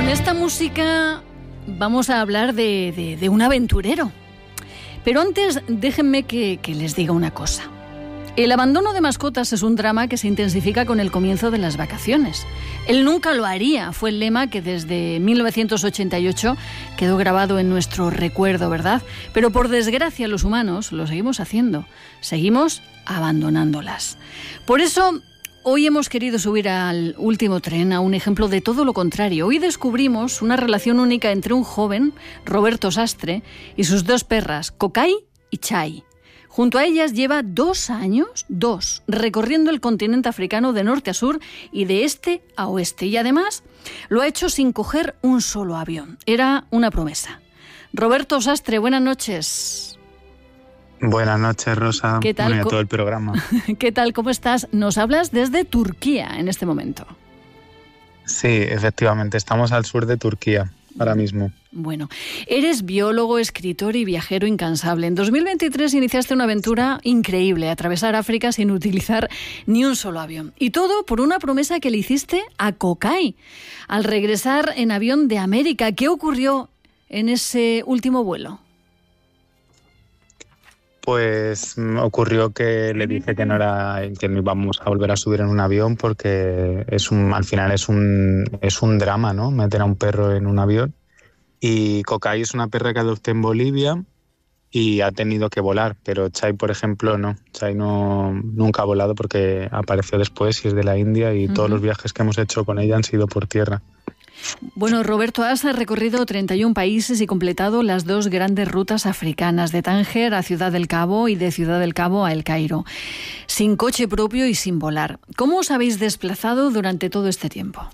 Con esta música vamos a hablar de un aventurero. Pero antes déjenme que les diga una cosa. El abandono de mascotas es un drama que se intensifica con el comienzo de las vacaciones. Él nunca lo haría, fue el lema que desde 1988 quedó grabado en nuestro recuerdo, ¿verdad? Pero por desgracia los humanos lo seguimos haciendo, seguimos abandonándolas. Por eso hoy hemos querido subir al último tren a un ejemplo de todo lo contrario. Hoy descubrimos una relación única entre un joven, Roberto Sastre, y sus dos perras, Cocay y Chay. Junto a ellas lleva 2 años, recorriendo el continente africano de norte a sur y de este a oeste. Y además lo ha hecho sin coger un solo avión. Era una promesa. Roberto Sastre, buenas noches. Buenas noches, Rosa. ¿Qué tal? Bueno, todo el programa. ¿Qué tal? ¿Cómo estás? Nos hablas desde Turquía en este momento. Sí, efectivamente, estamos al sur de Turquía ahora mismo. Bueno, eres biólogo, escritor y viajero incansable. En 2023 iniciaste una aventura increíble, atravesar África sin utilizar ni un solo avión. Y todo por una promesa que le hiciste a Cocay al regresar en avión de América. ¿Qué ocurrió en ese último vuelo? Pues ocurrió que le dije que no íbamos a volver a subir en un avión porque al final es un drama, ¿no? Meter a un perro en un avión. Y Cocay es una perra que adopté en Bolivia y ha tenido que volar, pero Chay, por ejemplo, no. Chay nunca ha volado porque apareció después y es de la India y todos los viajes que hemos hecho con ella han sido por tierra. Bueno, Roberto, has recorrido 31 países y completado las 2 grandes rutas africanas, de Tánger a Ciudad del Cabo y de Ciudad del Cabo a El Cairo, sin coche propio y sin volar. ¿Cómo os habéis desplazado durante todo este tiempo?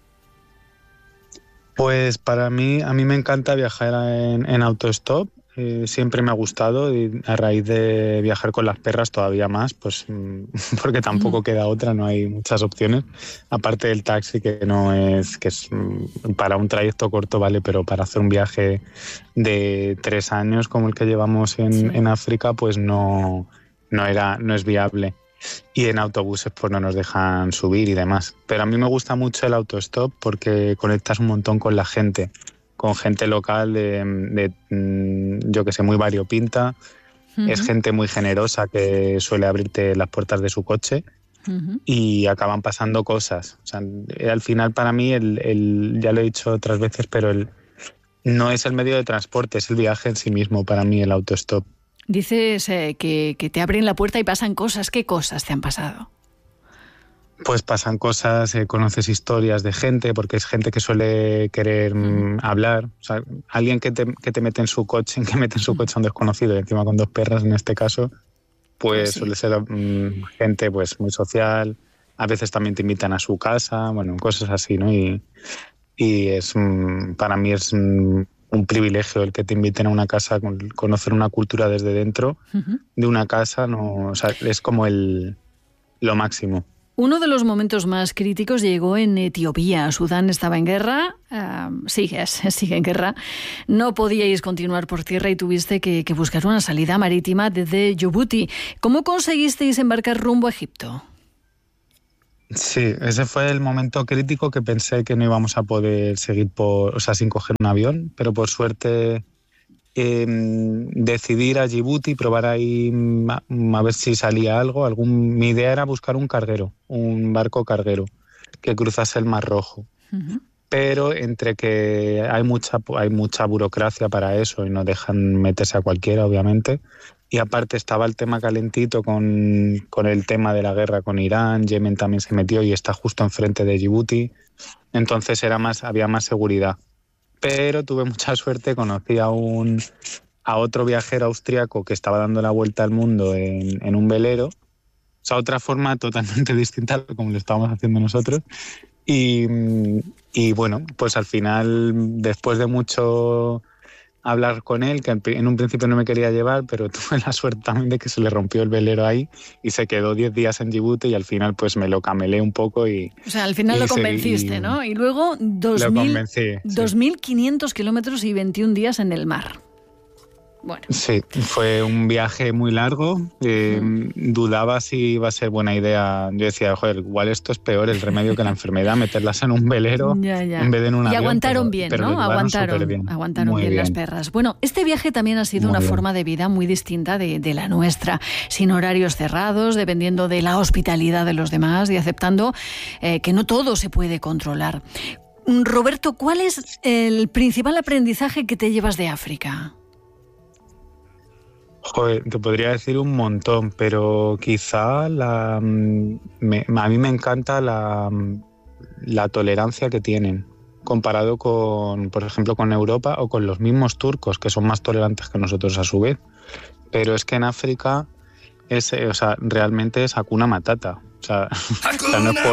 Pues a mí me encanta viajar en autostop. Siempre me ha gustado y a raíz de viajar con las perras todavía más, pues porque tampoco queda otra, no hay muchas opciones, aparte del taxi que es para un trayecto corto, vale, pero para hacer un viaje de 3 años como el que llevamos en África, pues no es viable. Y en autobuses pues no nos dejan subir y demás. Pero a mí me gusta mucho el autostop porque conectas un montón con la gente, con gente local yo que sé, muy variopinta. Es gente muy generosa que suele abrirte las puertas de su coche y acaban pasando cosas. O sea, al final para mí, ya lo he dicho otras veces, pero no es el medio de transporte, es el viaje en sí mismo para mí, el autostop. Dices que te abren la puerta y pasan cosas. ¿Qué cosas te han pasado? Pues pasan cosas, conoces historias de gente, porque es gente que suele querer hablar. O sea, alguien que te mete en su coche, a un desconocido, y encima con 2 perras en este caso, pues suele ser gente pues muy social. A veces también te invitan a su casa, bueno, cosas así, ¿no? Y para mí es un privilegio el que te inviten a una casa, conocer una cultura desde dentro de una casa, no, o sea, es como lo máximo. Uno de los momentos más críticos llegó en Etiopía. Sudán estaba en guerra, sigue en guerra. No podíais continuar por tierra y tuviste que buscar una salida marítima desde Djibouti. ¿Cómo conseguisteis embarcar rumbo a Egipto? Sí, ese fue el momento crítico que pensé que no íbamos a poder seguir sin coger un avión, pero por suerte decidí ir a Djibouti, probar ahí a ver si salía algo. Mi idea era buscar un barco carguero que cruzase el Mar Rojo. Pero entre que hay mucha burocracia para eso y no dejan meterse a cualquiera, obviamente, y aparte estaba el tema calentito con el tema de la guerra con Irán, Yemen también se metió y está justo enfrente de Djibouti, entonces había más seguridad. Pero tuve mucha suerte, conocí a otro viajero austriaco que estaba dando la vuelta al mundo en un velero, o sea, otra forma totalmente distinta a como lo estábamos haciendo nosotros. Y bueno, pues al final, después de mucho hablar con él, que en un principio no me quería llevar, pero tuve la suerte también de que se le rompió el velero ahí y se quedó 10 días en Djibouti y al final pues me lo camelé un poco y... O sea, al final lo convenciste, ¿no? Y luego 2.500 kilómetros y 21 días en el mar. Bueno. Sí, fue un viaje muy largo. Dudaba si iba a ser buena idea. Yo decía, joder, igual esto es peor el remedio que la enfermedad, meterlas en un velero en vez de en un avión. Y aguantaron bien, pero ¿no? lo Aguantaron muy bien las perras. Bueno, este viaje también ha sido una forma de vida muy distinta de la nuestra, sin horarios cerrados, dependiendo de la hospitalidad de los demás y aceptando que no todo se puede controlar. Roberto, ¿cuál es el principal aprendizaje que te llevas de África? Joder, te podría decir un montón, pero quizá a mí me encanta la tolerancia que tienen, comparado con, por ejemplo, con Europa o con los mismos turcos, que son más tolerantes que nosotros a su vez. Pero es que en África realmente es Hakuna Matata. O sea, no es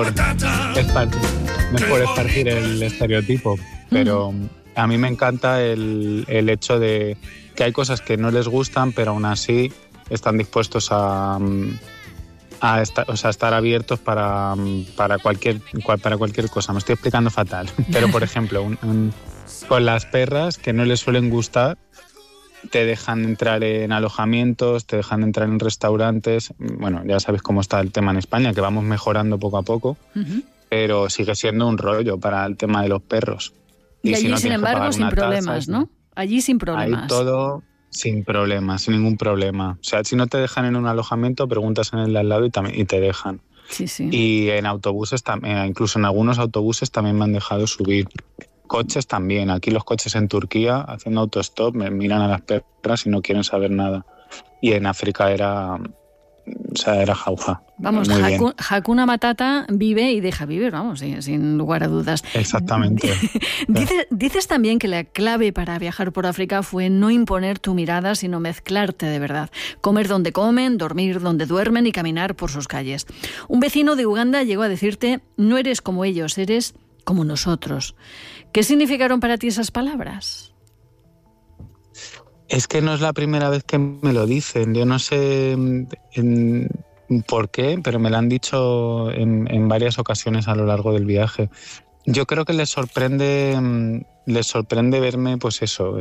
por esparcir el estereotipo, pero a mí me encanta el hecho de que hay cosas que no les gustan, pero aún así están dispuestos a estar abiertos para cualquier cosa. Me estoy explicando fatal. Pero, por ejemplo, con las perras que no les suelen gustar, te dejan entrar en alojamientos, te dejan entrar en restaurantes. Bueno, ya sabes cómo está el tema en España, que vamos mejorando poco a poco, pero sigue siendo un rollo para el tema de los perros. Y allí, sin embargo, sin problemas, ¿no? Allí sin problemas. Ahí todo sin problemas, sin ningún problema. O sea, si no te dejan en un alojamiento, preguntas en el de al lado y te dejan. Sí, sí. Y en autobuses también, incluso en algunos autobuses también me han dejado subir. Coches también. Aquí los coches en Turquía, haciendo autostop, me miran a las perras y no quieren saber nada. Y en África era jauja. Vamos, Hakuna Matata vive y deja vivir, vamos, sin lugar a dudas. Exactamente. Dices también que la clave para viajar por África fue no imponer tu mirada, sino mezclarte de verdad. Comer donde comen, dormir donde duermen y caminar por sus calles. Un vecino de Uganda llegó a decirte, no eres como ellos, eres como nosotros. ¿Qué significaron para ti esas palabras? Es que no es la primera vez que me lo dicen. Yo no sé por qué, pero me lo han dicho en varias ocasiones a lo largo del viaje. Yo creo que les sorprende verme, pues eso,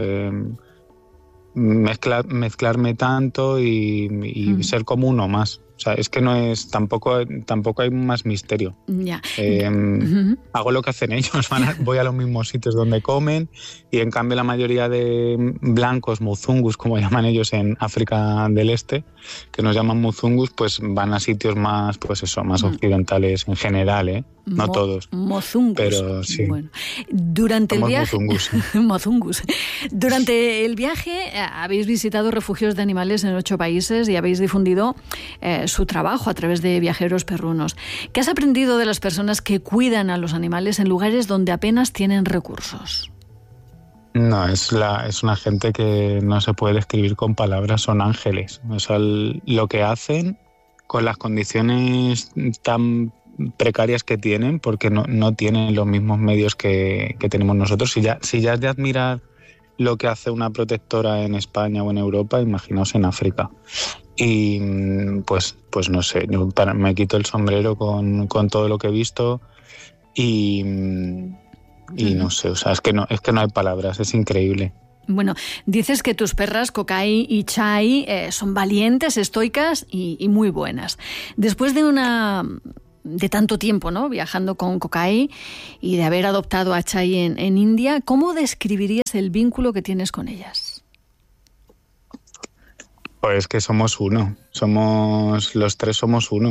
mezclarme tanto y ser como uno más. O sea, es que tampoco hay más misterio. Ya. Hago lo que hacen ellos, voy a los mismos sitios donde comen, y en cambio la mayoría de blancos, muzungus, como llaman ellos en África del Este, que nos llaman muzungus, pues van a sitios más, pues eso, más occidentales en general, no todos. Mozungus. Pero sí. Bueno. Durante el viaje, mozungus. Durante el viaje habéis visitado refugios de animales en 8 países y habéis difundido su trabajo a través de viajeros perrunos. ¿Qué has aprendido de las personas que cuidan a los animales en lugares donde apenas tienen recursos? No, es una gente que no se puede describir con palabras, son ángeles. O sea, lo que hacen con las condiciones tan precarias que tienen, porque no tienen los mismos medios que tenemos nosotros. Si ya es de admirar lo que hace una protectora en España o en Europa, imaginaos en África. Y pues no sé, yo me quito el sombrero con todo lo que he visto y no sé, o sea, es que no hay palabras, es increíble. Bueno, dices que tus perras Kokai y Chai son valientes, estoicas y muy buenas. Después de tanto tiempo, ¿no?, viajando con Kokai y de haber adoptado a Chai en India, ¿cómo describirías el vínculo que tienes con ellas? Pues que somos uno, los tres somos uno.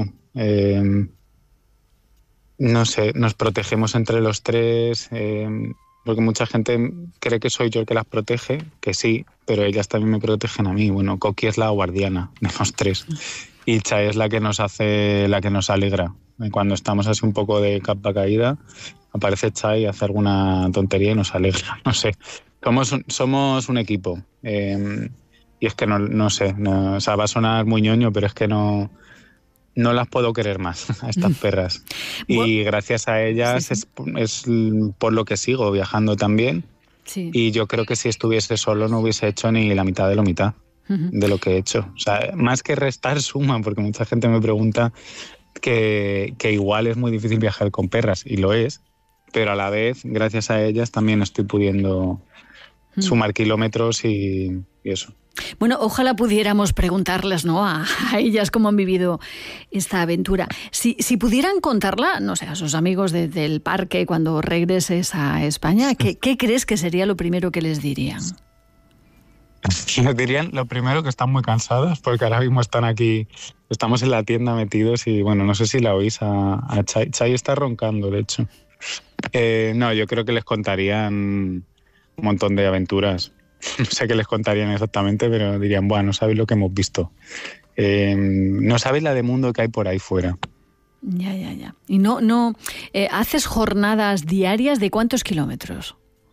No sé, nos protegemos entre los tres, porque mucha gente cree que soy yo el que las protege, que sí, pero ellas también me protegen a mí. Bueno, Coqui es la guardiana de los tres y Chai es la que nos alegra. Cuando estamos así un poco de capa caída, aparece Chai, hace alguna tontería y nos alegra. No sé, somos un equipo. Y es que no sé, o sea, va a sonar muy ñoño, pero es que no las puedo querer más a estas perras. Y gracias a ellas sí. Es por lo que sigo viajando también. Sí. Y yo creo que si estuviese solo no hubiese hecho ni la mitad de lo que he hecho. O sea, más que restar suma, porque mucha gente me pregunta que igual es muy difícil viajar con perras, y lo es, pero a la vez, gracias a ellas, también estoy pudiendo sumar kilómetros y eso. Bueno, ojalá pudiéramos preguntarles, ¿no?, a ellas cómo han vivido esta aventura. Si pudieran contarla, no sé, a sus amigos del parque cuando regreses a España, ¿qué crees que sería lo primero que les dirían? Les dirían lo primero que están muy cansadas porque ahora mismo están aquí, estamos en la tienda metidos y bueno, no sé si la oís a Chay. Chay está roncando, de hecho. No, yo creo que les contarían un montón de aventuras. No sé qué les contarían exactamente, pero dirían, bueno, no sabéis lo que hemos visto. No sabéis la de mundo que hay por ahí fuera. Ya. ¿Y no haces jornadas diarias de cuántos kilómetros?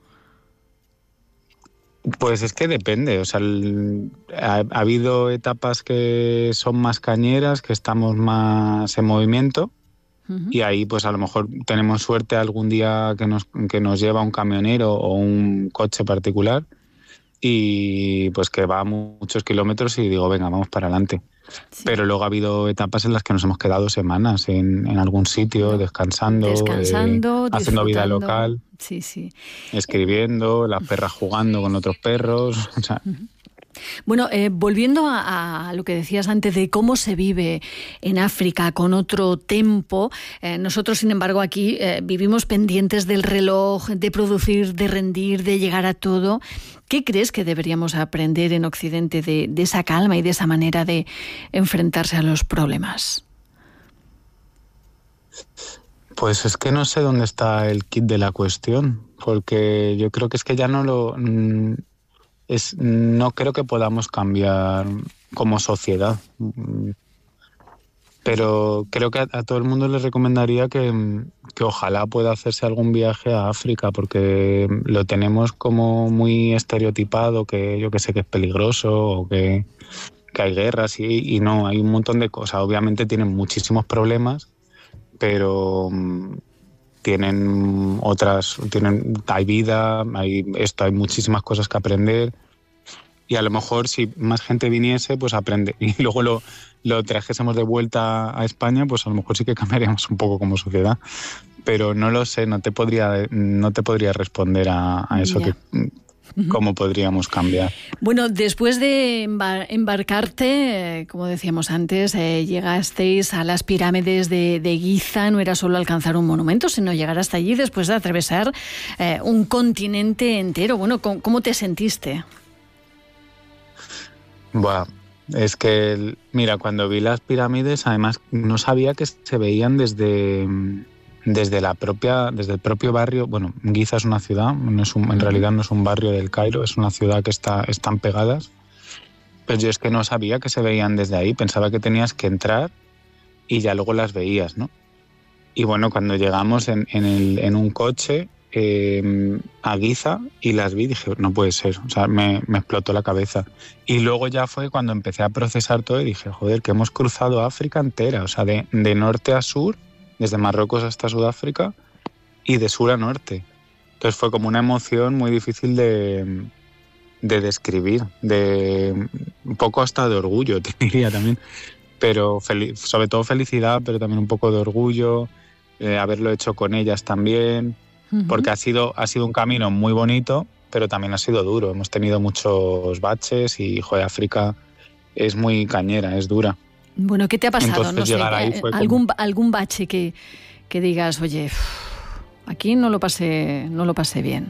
Pues es que depende. O sea, ha habido etapas que son más cañeras, que estamos más en movimiento. Uh-huh. Y ahí pues a lo mejor tenemos suerte algún día que nos lleva un camionero o un coche particular. Y pues que va a muchos kilómetros y digo, venga, vamos para adelante. Sí. Pero luego ha habido etapas en las que nos hemos quedado semanas en algún sitio, descansando haciendo vida local, sí. Escribiendo, las perras jugando con otros perros. O sea. Bueno, volviendo a lo que decías antes de cómo se vive en África con otro tempo, nosotros, sin embargo, aquí vivimos pendientes del reloj, de producir, de rendir, de llegar a todo. ¿Qué crees que deberíamos aprender en Occidente de esa calma y de esa manera de enfrentarse a los problemas? Pues es que no sé dónde está el kit de la cuestión, porque yo creo que es que ya no creo que podamos cambiar como sociedad. Pero creo que a todo el mundo le recomendaría que ojalá pueda hacerse algún viaje a África, porque lo tenemos como muy estereotipado, que yo que sé que es peligroso o que hay guerras y no, hay un montón de cosas. Obviamente tienen muchísimos problemas, pero hay vida, hay muchísimas cosas que aprender. Y a lo mejor si más gente viniese, pues aprende. Y luego lo trajésemos de vuelta a España, pues a lo mejor sí que cambiaríamos un poco como sociedad. Pero no lo sé, no te podría responder a eso, que cómo podríamos cambiar. Bueno, después de embarcarte, como decíamos antes, llegasteis a las pirámides de Giza. No era solo alcanzar un monumento, sino llegar hasta allí después de atravesar un continente entero. Bueno, ¿cómo te sentiste? Bueno, es que, mira, cuando vi las pirámides, además no sabía que se veían desde el propio barrio. Bueno, Giza es una ciudad, en realidad no es un barrio del Cairo, es una ciudad que están pegadas. Pero yo es que no sabía que se veían desde ahí, pensaba que tenías que entrar y ya luego las veías, ¿no? Y bueno, cuando llegamos en un coche a Giza y las vi, dije, no puede ser, o sea, me explotó la cabeza. Y luego ya fue cuando empecé a procesar todo y dije, joder, que hemos cruzado África entera, o sea, de norte a sur, desde Marruecos hasta Sudáfrica y de sur a norte. Entonces fue como una emoción muy difícil de describir, un poco hasta de orgullo, te diría también, pero sobre todo felicidad, pero también un poco de orgullo, haberlo hecho con ellas también. Porque ha sido un camino muy bonito, pero también ha sido duro. Hemos tenido muchos baches y, joder, África es muy cañera, es dura. Bueno, ¿qué te ha pasado? Entonces, no sé, llegar ahí fue algún bache que digas, oye, aquí no lo pasé bien.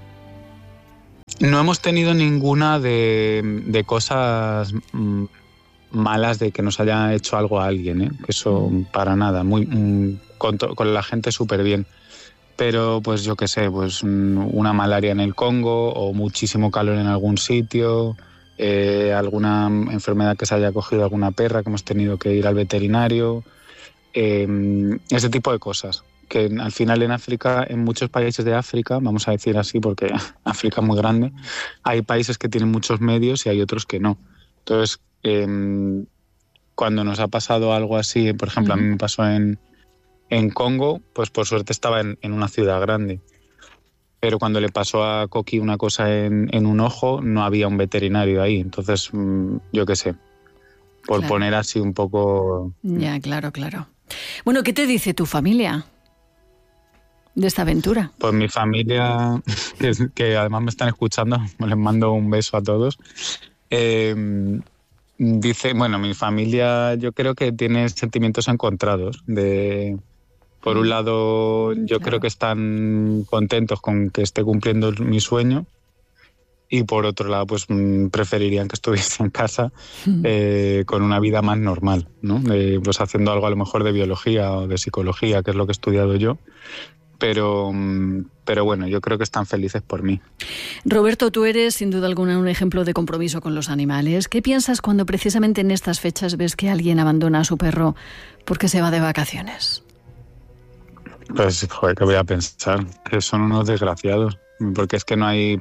No hemos tenido ninguna de cosas malas, de que nos haya hecho algo a alguien, ¿eh? Eso para nada. Con la gente súper bien. Pero pues yo qué sé, pues una malaria en el Congo o muchísimo calor en algún sitio, alguna enfermedad que se haya cogido alguna perra que hemos tenido que ir al veterinario, ese tipo de cosas. Que al final en África, en muchos países de África, vamos a decir así porque África es muy grande, hay países que tienen muchos medios y hay otros que no. Entonces, cuando nos ha pasado algo así, por ejemplo, a mí me pasó en Congo, pues por suerte estaba en una ciudad grande. Pero cuando le pasó a Coqui una cosa en un ojo, no había un veterinario ahí. Entonces, yo qué sé, por poner así un poco... Ya, claro. Bueno, ¿qué te dice tu familia de esta aventura? Pues mi familia, que además me están escuchando, les mando un beso a todos. Dice, bueno, mi familia yo creo que tiene sentimientos encontrados. Por un lado, yo creo que están contentos con que esté cumpliendo mi sueño, y por otro lado, pues preferirían que estuviese en casa con una vida más normal, ¿no? Pues haciendo algo a lo mejor de biología o de psicología, que es lo que he estudiado yo. Pero bueno, yo creo que están felices por mí. Roberto, tú eres sin duda alguna un ejemplo de compromiso con los animales. ¿Qué piensas cuando precisamente en estas fechas ves que alguien abandona a su perro porque se va de vacaciones? Pues, joder, ¿qué voy a pensar? Que son unos desgraciados. Porque es que no hay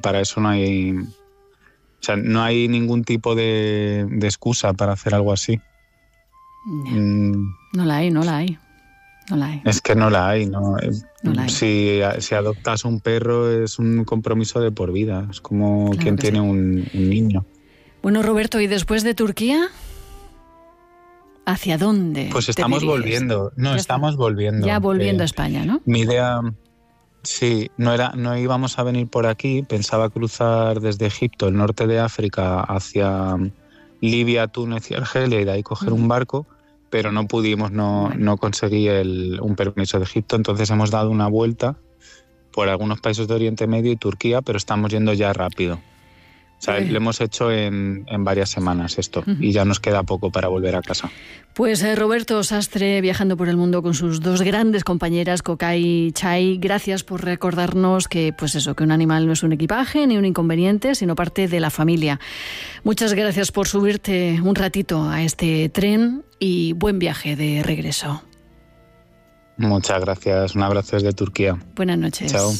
ningún tipo de excusa para hacer algo así. No la hay. Es que no la hay, ¿no? Si adoptas un perro es un compromiso de por vida. Es como quien tiene un niño. Bueno, Roberto, ¿y después de Turquía? ¿Hacia dónde? Pues estamos volviendo. Estamos volviendo. Ya volviendo a España, ¿no? Mi idea... Sí, no íbamos a venir por aquí. Pensaba cruzar desde Egipto, el norte de África, hacia Libia, Túnez y Argelia, y de ahí coger un barco. Pero no pudimos, no conseguí un permiso de Egipto, entonces hemos dado una vuelta por algunos países de Oriente Medio y Turquía, pero estamos yendo ya rápido. O sea, lo hemos hecho en varias semanas esto, y ya nos queda poco para volver a casa. Pues Roberto Sastre, viajando por el mundo con sus dos grandes compañeras, Coca y Chay, gracias por recordarnos que, pues eso, que un animal no es un equipaje ni un inconveniente, sino parte de la familia. Muchas gracias por subirte un ratito a este tren y buen viaje de regreso. Muchas gracias. Un abrazo desde Turquía. Buenas noches. Chao.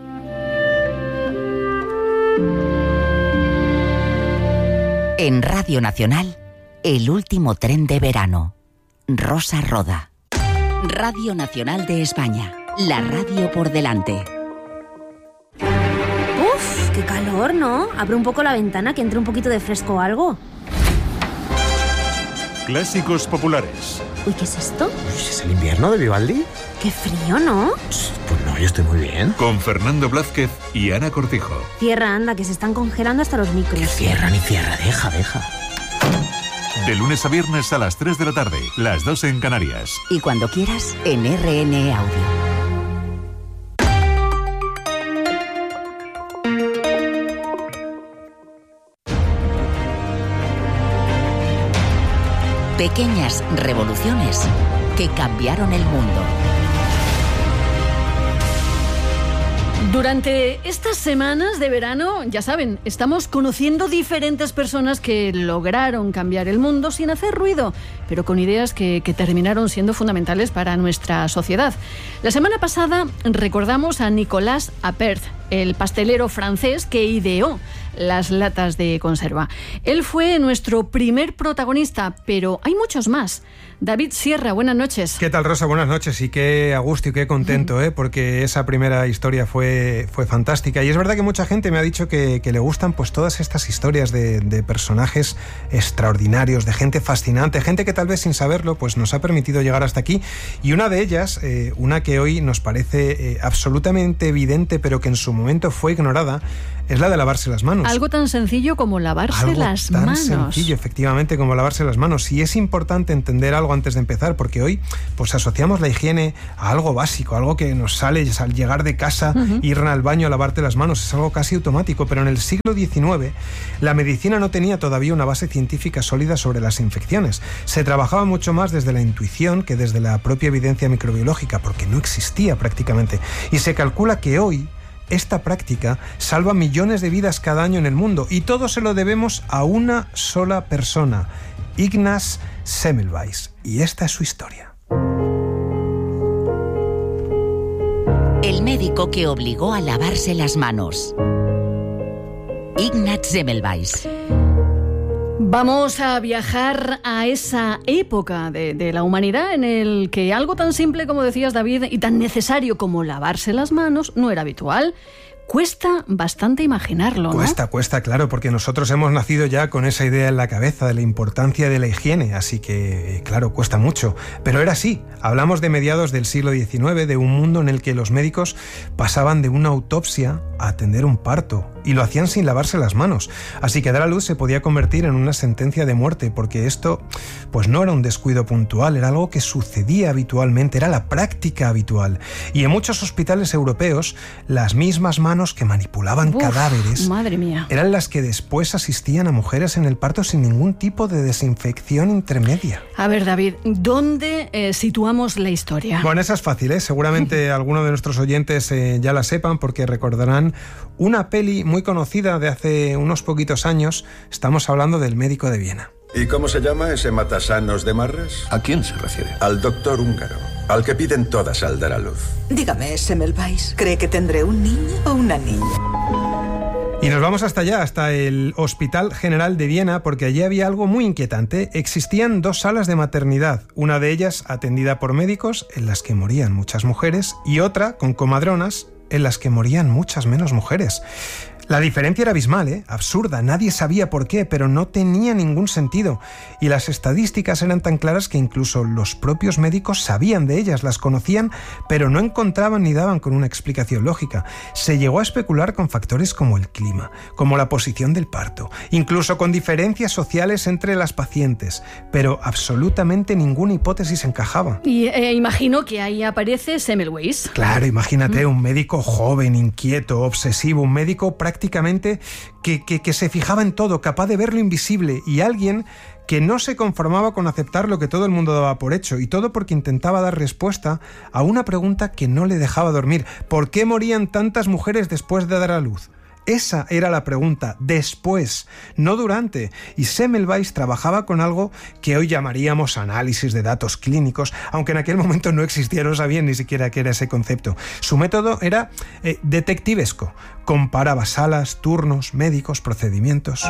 En Radio Nacional, el último tren de verano. Rosa Roda. Radio Nacional de España. La radio por delante. ¡Uf! ¡Qué calor!, ¿no? Abre un poco la ventana, que entre un poquito de fresco o algo. Clásicos populares. Uy, ¿qué es esto? ¿Es el invierno de Vivaldi? ¡Qué frío!, ¿no? Pues no, yo estoy muy bien. Con Fernando Blázquez y Ana Cortijo. Cierra, anda, que se están congelando hasta los micros. Que cierra ni cierra, deja. De lunes a viernes a las 3 de la tarde, las 2 en Canarias. Y cuando quieras, en RN Audio. Pequeñas revoluciones que cambiaron el mundo. Durante estas semanas de verano, ya saben, estamos conociendo diferentes personas que lograron cambiar el mundo sin hacer ruido, pero con ideas que terminaron siendo fundamentales para nuestra sociedad. La semana pasada recordamos a Nicolas Appert, el pastelero francés que ideó las latas de conserva. Él fue nuestro primer protagonista, pero hay muchos más. David Sierra, buenas noches. ¿Qué tal, Rosa? Buenas noches, y qué a gusto y qué contento, porque esa primera historia fue fantástica. Y es verdad que mucha gente me ha dicho que le gustan pues todas estas historias de personajes extraordinarios, de gente fascinante, gente que tal vez sin saberlo pues nos ha permitido llegar hasta aquí. Y una de ellas, una que hoy nos parece absolutamente evidente, pero que en su momento fue ignorada, es la de lavarse las manos. Algo tan sencillo como lavarse las manos. Algo tan sencillo, efectivamente, como lavarse las manos. Y es importante entender algo antes de empezar, porque hoy pues asociamos la higiene a algo básico, algo que nos sale al llegar de casa, ir al baño a lavarte las manos. Es algo casi automático, pero en el siglo XIX la medicina no tenía todavía una base científica sólida sobre las infecciones. Se trabajaba mucho más desde la intuición que desde la propia evidencia microbiológica, porque no existía prácticamente. Y se calcula que hoy esta práctica salva millones de vidas cada año en el mundo, y todo se lo debemos a una sola persona, Ignaz Semmelweis, y esta es su historia. El médico que obligó a lavarse las manos. Ignaz Semmelweis. Vamos a viajar a esa época de la humanidad en el que algo tan simple como decías, David, y tan necesario como lavarse las manos no era habitual. cuesta bastante imaginarlo, ¿no? Cuesta, claro, porque nosotros hemos nacido ya con esa idea en la cabeza de la importancia de la higiene, así que, claro, cuesta mucho. Pero era así. Hablamos de mediados del siglo XIX, de un mundo en el que los médicos pasaban de una autopsia a atender un parto, y lo hacían sin lavarse las manos. Así que dar a luz se podía convertir en una sentencia de muerte, porque esto, pues no era un descuido puntual, era algo que sucedía habitualmente, era la práctica habitual. Y en muchos hospitales europeos, las mismas manos que manipulaban cadáveres, madre mía, eran las que después asistían a mujeres en el parto sin ningún tipo de desinfección intermedia. A ver, David, ¿dónde situamos la historia? Bueno, esa es fácil, ¿eh? Seguramente algunos de nuestros oyentes ya la sepan, porque recordarán una peli muy conocida de hace unos poquitos años. Estamos hablando del Médico de Viena. ¿Y cómo se llama ese matasanos de marras? ¿A quién se refiere? Al doctor húngaro, al que piden todas al dar a luz. Dígame, Semmelweis, ¿cree que tendré un niño o una niña? Y nos vamos hasta allá, hasta el Hospital General de Viena, porque allí había algo muy inquietante. Existían 2 salas de maternidad, una de ellas atendida por médicos, en las que morían muchas mujeres, y otra con comadronas, en las que morían muchas menos mujeres. La diferencia era abismal, absurda, nadie sabía por qué, pero no tenía ningún sentido. Y las estadísticas eran tan claras que incluso los propios médicos sabían de ellas, las conocían, pero no encontraban ni daban con una explicación lógica. Se llegó a especular con factores como el clima, como la posición del parto, incluso con diferencias sociales entre las pacientes, pero absolutamente ninguna hipótesis encajaba. Y imagino que ahí aparece Semmelweis. Claro, imagínate, un médico joven, inquieto, obsesivo, un médico prácticamente que se fijaba en todo, capaz de ver lo invisible, y alguien que no se conformaba con aceptar lo que todo el mundo daba por hecho, y todo porque intentaba dar respuesta a una pregunta que no le dejaba dormir. ¿Por qué morían tantas mujeres después de dar a luz? Esa era la pregunta, después, no durante. Y Semmelweis trabajaba con algo que hoy llamaríamos análisis de datos clínicos, aunque en aquel momento no existía, no sabían ni siquiera qué era ese concepto. Su método era detectivesco. Comparaba salas, turnos, médicos, procedimientos.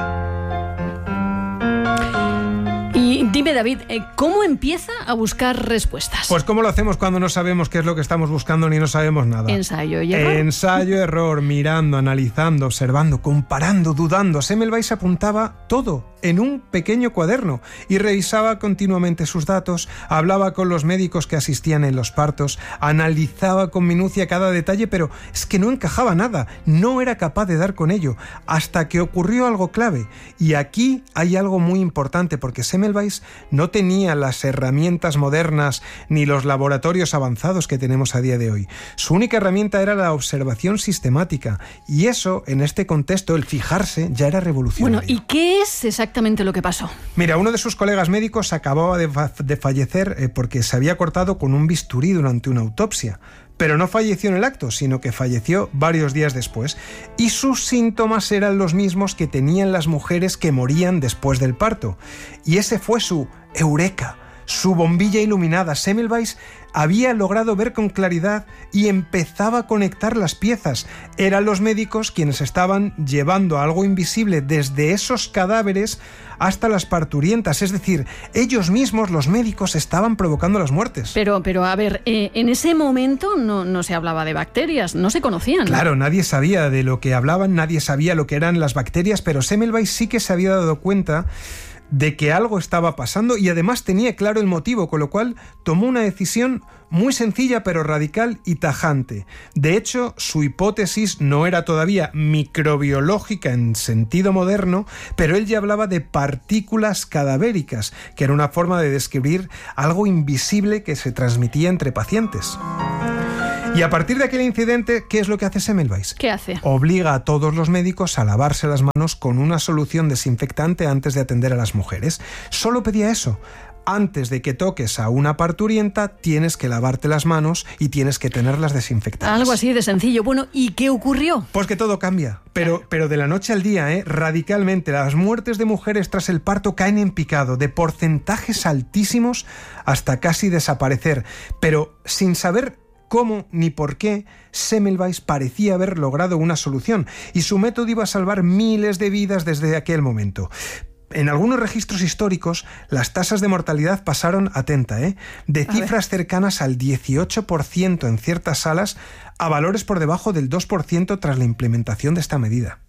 Y dime, David, ¿cómo empieza a buscar respuestas? Pues ¿cómo lo hacemos cuando no sabemos qué es lo que estamos buscando ni no sabemos nada? Ensayo y error. Ensayo, error, mirando, analizando, observando, comparando, dudando. Semmelweis apuntaba todo en un pequeño cuaderno y revisaba continuamente sus datos, hablaba con los médicos que asistían en los partos, analizaba con minucia cada detalle, pero es que no encajaba nada, no era capaz de dar con ello, hasta que ocurrió algo clave. Y aquí hay algo muy importante, porque Semmelweis no tenía las herramientas modernas ni los laboratorios avanzados que tenemos a día de hoy. Su única herramienta era la observación sistemática, y eso, en este contexto, el fijarse, ya era revolucionario. Bueno, ¿y qué es exactamente lo que pasó? Mira, uno de sus colegas médicos acababa de fallecer porque se había cortado con un bisturí durante una autopsia. Pero no falleció en el acto, sino que falleció varios días después. Y sus síntomas eran los mismos que tenían las mujeres que morían después del parto. Y ese fue su eureka, su bombilla iluminada. Semmelweis había logrado ver con claridad y empezaba a conectar las piezas. Eran los médicos quienes estaban llevando algo invisible desde esos cadáveres hasta las parturientas. Es decir, ellos mismos, los médicos, estaban provocando las muertes. Pero a ver, en ese momento no se hablaba de bacterias, no se conocían. Claro, nadie sabía de lo que hablaban, nadie sabía lo que eran las bacterias, pero Semmelweis sí que se había dado cuenta de que algo estaba pasando y además tenía claro el motivo, con lo cual tomó una decisión muy sencilla pero radical y tajante. De hecho, su hipótesis no era todavía microbiológica en sentido moderno, pero él ya hablaba de partículas cadavéricas, que era una forma de describir algo invisible que se transmitía entre pacientes. Y a partir de aquel incidente, ¿qué es lo que hace Semmelweis? ¿Qué hace? Obliga a todos los médicos a lavarse las manos con una solución desinfectante antes de atender a las mujeres. Solo pedía eso. Antes de que toques a una parturienta, tienes que lavarte las manos y tienes que tenerlas desinfectadas. Algo así de sencillo. Bueno, ¿y qué ocurrió? Pues que todo cambia, pero de la noche al día, radicalmente. Las muertes de mujeres tras el parto caen en picado, de porcentajes altísimos hasta casi desaparecer. Pero sin saber cómo ni por qué, Semmelweis parecía haber logrado una solución y su método iba a salvar miles de vidas desde aquel momento. En algunos registros históricos, las tasas de mortalidad pasaron, atenta, de cifras cercanas al 18% en ciertas salas a valores por debajo del 2% tras la implementación de esta medida.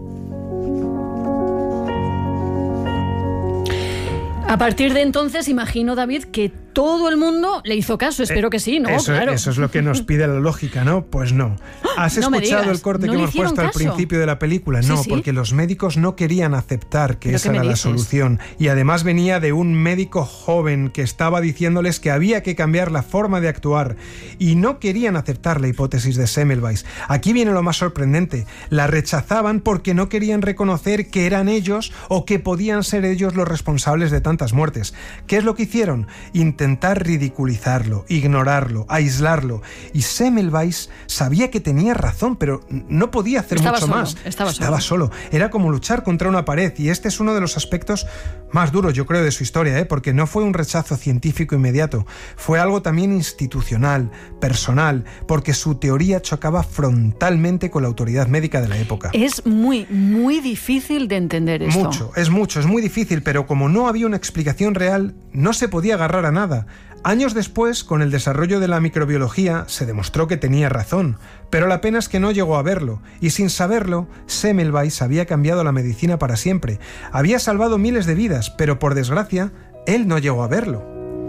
A partir de entonces, imagino, David, que todo el mundo le hizo caso. Espero que sí, ¿no? Claro. Eso es lo que nos pide la lógica, ¿no? Pues no. ¿Has escuchado el corte que hemos puesto al principio de la película? No, sí. Porque los médicos no querían aceptar que esa era la solución. Y además venía de un médico joven que estaba diciéndoles que había que cambiar la forma de actuar. Y no querían aceptar la hipótesis de Semmelweis. Aquí viene lo más sorprendente. La rechazaban porque no querían reconocer que eran ellos o que podían ser ellos los responsables de tantas muertes. ¿Qué es lo que hicieron? Intentar ridiculizarlo, ignorarlo, aislarlo. Y Semmelweis sabía que tenía razón, pero no podía hacer mucho más. Estaba solo. Era como luchar contra una pared, y este es uno de los aspectos más duros, yo creo, de su historia, porque no fue un rechazo científico inmediato, fue algo también institucional, personal, porque su teoría chocaba frontalmente con la autoridad médica de la época. Es muy, muy difícil de entender esto. Es muy difícil, pero como no había una explicación real, no se podía agarrar a nada. Años después, con el desarrollo de la microbiología, se demostró que tenía razón, pero la pena es que no llegó a verlo, y sin saberlo, Semmelweis había cambiado la medicina para siempre. Había salvado miles de vidas, pero por desgracia, él no llegó a verlo.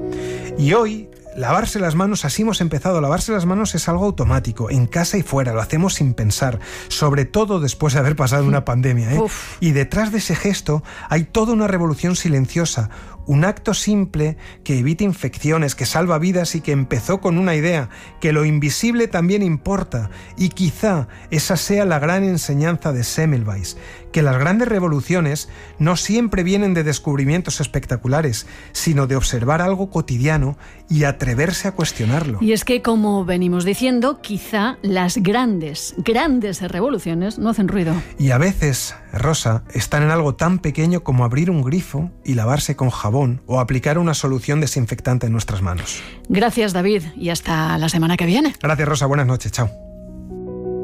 Y hoy, lavarse las manos, así hemos empezado. A lavarse las manos es algo automático, en casa y fuera, lo hacemos sin pensar, sobre todo después de haber pasado una pandemia, Y detrás de ese gesto hay toda una revolución silenciosa, un acto simple que evita infecciones, que salva vidas y que empezó con una idea, que lo invisible también importa. Y quizá esa sea la gran enseñanza de Semmelweis, que las grandes revoluciones no siempre vienen de descubrimientos espectaculares, sino de observar algo cotidiano y atreverse a cuestionarlo. Y es que, como venimos diciendo, quizá las grandes revoluciones no hacen ruido. Y a veces, Rosa, están en algo tan pequeño como abrir un grifo y lavarse con jabón o aplicar una solución desinfectante en nuestras manos. Gracias, David, y hasta la semana que viene. Gracias, Rosa. Buenas noches. Chao.